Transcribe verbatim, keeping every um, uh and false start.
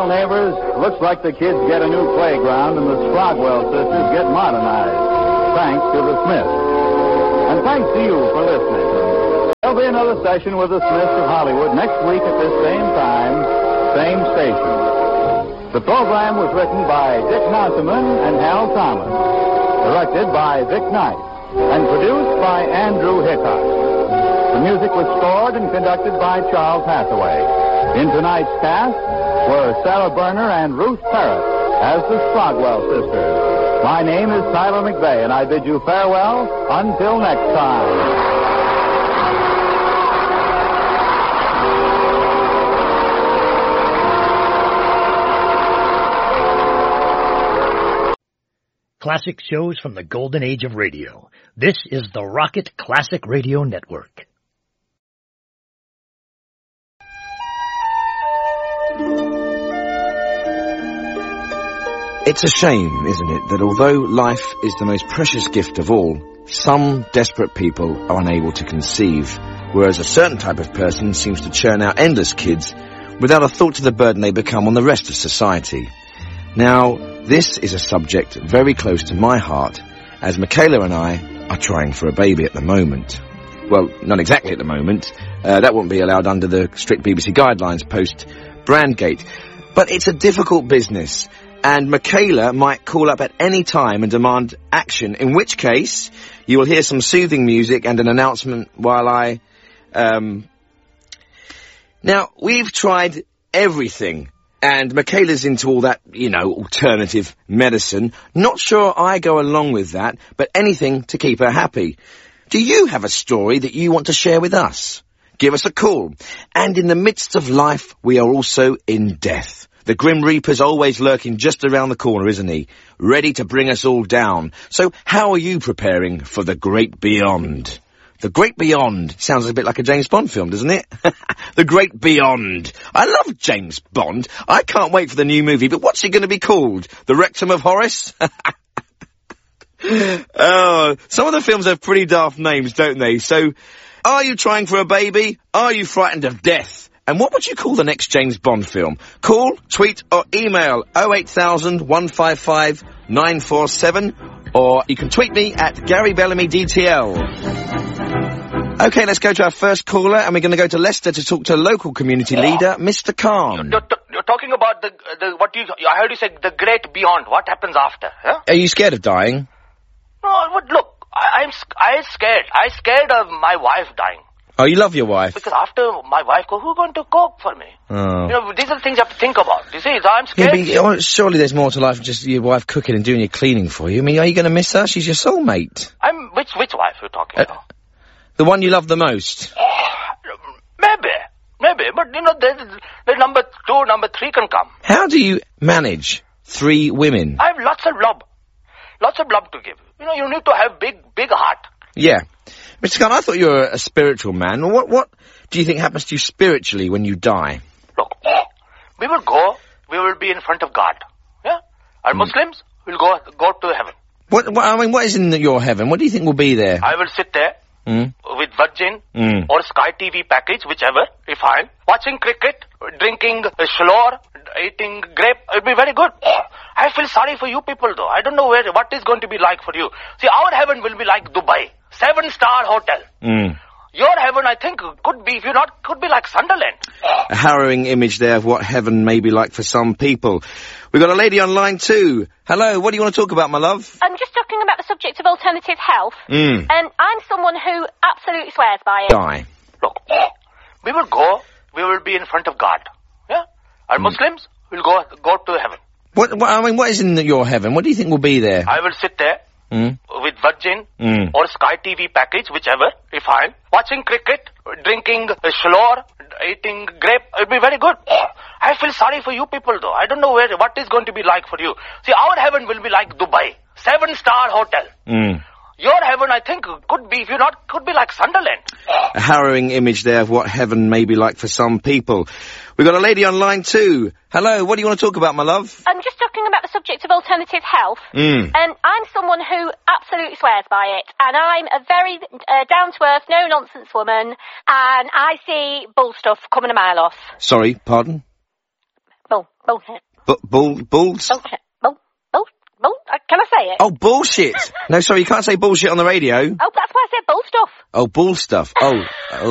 Well, neighbors, looks like the kids get a new playground and the Sprogwell sisters get modernized. Thanks to the Smiths. And thanks to you for listening. There'll be another session with the Smiths of Hollywood next week at this same time, same station. The program was written by Dick Notterman and Hal Thomas. Directed by Vic Knight. And produced by Andrew Hickok. The music was scored and conducted by Charles Hathaway. In tonight's cast were Sarah Berner and Ruth Parrott as the Sprogwell sisters. My name is Tyler McVeigh, and I bid you farewell until next time. Classic shows from the golden age of radio. This is the Rocket Classic Radio Network. It's a shame, isn't it, that although life is the most precious gift of all, some desperate people are unable to conceive, whereas a certain type of person seems to churn out endless kids without a thought to the burden they become on the rest of society. Now, this is a subject very close to my heart, as Michaela and I are trying for a baby at the moment. Well, not exactly at the moment. Uh, that won't be allowed under the strict B B C guidelines post-Brandgate. But it's a difficult business, and Michaela might call up at any time and demand action, in which case you will hear some soothing music and an announcement while I... Um... Now, we've tried everything. And Michaela's into all that, you know, alternative medicine. Not sure I go along with that, but anything to keep her happy. Do you have a story that you want to share with us? Give us a call. And in the midst of life, we are also in death. The Grim Reaper's always lurking just around the corner, isn't he? Ready to bring us all down. So how are you preparing for the great beyond? The Great Beyond sounds a bit like a James Bond film, doesn't it? The Great Beyond. I love James Bond. I can't wait for the new movie, but what's it going to be called? The Rectum of Horace? Oh, some of the films have pretty daft names, don't they? So, are you trying for a baby? Are you frightened of death? And what would you call the next James Bond film? Call, tweet, or email oh eight thousand, one five five, nine four seven, or you can tweet me at Gary Bellamy D T L. Okay, let's go to our first caller, and we're going to go to Leicester to talk to local community leader, Mister Khan. You're, you're talking about the, the, what you, I heard you say the great beyond. What happens after, huh? Are you scared of dying? No, but look, I, I'm, I'm scared. I'm scared of my wife dying. Oh, you love your wife? Because after my wife goes, who's going to cook for me? Oh. You know, these are the things you have to think about. You see, so I'm scared. Yeah, but, oh, surely there's more to life than just your wife cooking and doing your cleaning for you. I mean, are you going to miss her? She's your soulmate. I'm, which, which wife are you talking uh, about? The one you love the most? Oh, maybe, maybe, but you know, there's, there's number two, number three can come. How do you manage three women? I have lots of love. Lots of love to give. You know, you need to have big, big heart. Yeah. Mister Khan, I thought you were a spiritual man. What, what do you think happens to you spiritually when you die? Look, we will go, we will be in front of God. Yeah? Our mm. Muslims will go, go to heaven. What, what, I mean, what is in your heaven? What do you think will be there? I will sit there. Mm. With Virgin mm. or Sky T V package, whichever, if I watching cricket, drinking uh, Shlor, eating grape, it'll be very good. I feel sorry for you people though. I don't know where, what is going to be like for you. See, our heaven will be like Dubai, seven star hotel. Mm. Your heaven, I think, could be, if you're not, could be like Sunderland. A harrowing image there of what heaven may be like for some people. We've got a lady on line too. Hello, what do you want to talk about, my love? I'm just talking about the subject of alternative health. Mm. And I'm someone who absolutely swears by it. Die. Look, we will go, we will be in front of God. Yeah? Our mm. Muslims will go, go to heaven. What, what, I mean, what is in your heaven? What do you think will be there? I will sit there. Mm. With Virgin mm. or Sky T V package, whichever, if I watching cricket, drinking Shlor, eating grape, it'll be very good. I feel sorry for you people though. I don't know where, what is going to be like for you. See, our heaven will be like Dubai, seven star hotel. Mm. Your heaven, I think, could be, if you're not, could be like Sunderland. A harrowing image there of what heaven may be like for some people. We've got a lady on line too. Hello, what do you want to talk about, my love? I'm just talking about the subject of alternative health. Mm. And I'm someone who absolutely swears by it. And I'm a very uh, down-to-earth, no-nonsense woman. And I see bull stuff coming a mile off. Sorry, pardon? bull, bullshit. Bu- bull, bulls? Bullshit. Bull, bull, bull. Uh, can I say it? Oh, bullshit. No, sorry, you can't say bullshit on the radio. Oh, that's why I said bull stuff. Oh, bull stuff. Oh.